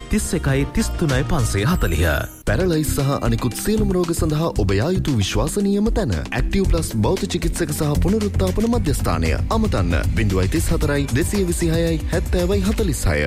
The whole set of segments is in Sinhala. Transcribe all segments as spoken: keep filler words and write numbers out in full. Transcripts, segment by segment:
තිස් එකයි තිස් තුනයි පන්සිය හතළිහ. පැරලයිස් සහ අනිකුත් සියලුම රෝග සඳහා ඔබ යා යුතු විශ්වාසනීයම තැන ඇක්ටිව් ප්ලස් බෞද්ධ චිකිත්සක සහ පුනරුත්ථාපන මධ්‍යස්ථානය. අමතන්න ज़ीरो तीस हतरයි දෙසිය විසිහයයි හැත්තෑවයි හතළිස් හය.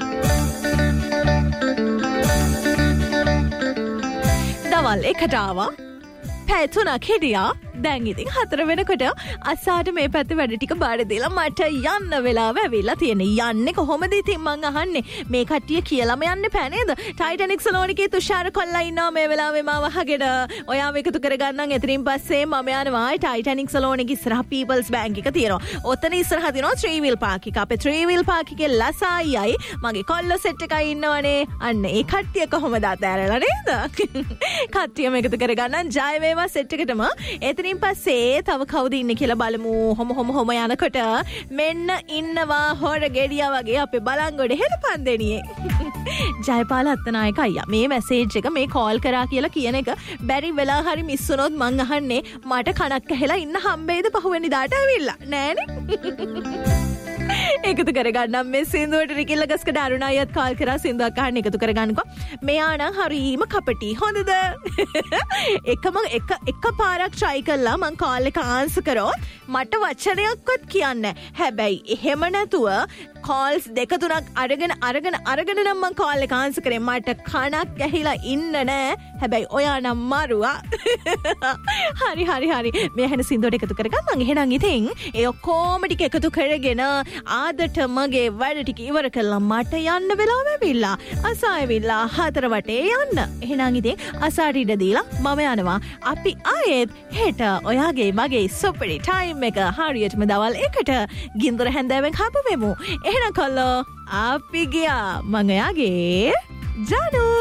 දවල් එකට ආවා පැය තුනක් හිටියා. දැන් ඉතින් හතර වෙනකොට අස්සාට මේ පැත්තේ වැඩ ටික බාර දීලා මට යන්න වෙලාව ඇවිල්ලා තියෙන්නේ. යන්නේ කොහොමද ඉතින් මං අහන්නේ? මේ කට්ටිය කියලාම යන්න පෑ නේද? ටයිටැනික් සලෝනිකේ තුෂාර කොල්ලා ඉන්නවා මේ වෙලාවේ මාව අහගෙන. ඔයාව එකතු කරගන්නම්. එතනින් පස්සේ මම යනවා ටයිටැනික් සලෝනික ඉස්සරහ පීපල්ස් බැංක් එක තියෙනවා. ඔතන ඉස්සරහ තියෙනවා ත්‍රීවිල් පාක් එක. අපේ ත්‍රීවිල් පාක් එකේ ලසායියි මගේ කොල්ල සෙට් එකයි ඉන්නවනේ. අන්න ඒ කට්ටිය කොහොමද අතෑරලා නේද? කට්ටියම එකතු කරගන්නම්. ජය වේවා සෙට් එකටම. එතන ඉතින් පස්සේ තව කවුද ඉන්නේ කියලා බලමු. හොම හොම හොම යනකොට මෙන්න ඉන්නවා හොර ගෙඩියා වගේ අපේ බලංගොඩ හෙළපන්දෙනියේ. ජයපාල අත්තනායක අයියා මේ මැසේජ් එක මේ කෝල් කරා කියලා කියන එක බැරි වෙලා හරි මිස් වුණොත් මං අහන්නේ මට කනක් ඇහෙලා ඉන්න හම්බෙයිද පහුවෙනි දාට ඇවිල්ලා නෑනේ. එකතු කරගන්නම් මේ සින්දුවට රිකිල්ල ගස්කඩ අරුණ අයත් කෝල් කරා සින්දුවක් අහන්න එකතු කරගන්නකෝ. මෙයා නම් හරීම කපටි හොඳද? එකම එක එක පාරක් try කළා මං කෝල් එක ආන්සර් කරොත් මට වචනයක්වත් කියන්නේ. හැබැයි එහෙම නැතුව කෝල්ස් දෙක තුනක් අරගෙන අරගෙන අරගෙන නම් මං කෝල් එක ආන්සර් කරේ. මට කනක් ඇහිලා ඉන්න නෑ. හැබැයි ඔයා නම් මරුවා. හරි හරි හරි. මේ හැන සින්දුවට එකතු කරගන්න. එහෙනම් ඉතින් ඒ ඔක්කොම ටික එකතු කරගෙන ආදට මගේ වැඩ ටික ඉවර කළා. මට යන්න වෙලාව ඇවිල්ලා. අසා ඇවිල්ලා හතර වටේ යන්න. එහෙනම් ඉතින් අසාට ඉඩ දීලා මම යනවා. අපි ආයෙත් හෙට ඔයාගේ මගේ සුපරි ටයිම් එක හරියටම දවල් එකට ගින්දර හැන්දෑවෙන් හම්බ වෙමු. එහෙනම් කොල්ලෝ අපි ගියා. මම ඔයාගේ ජනු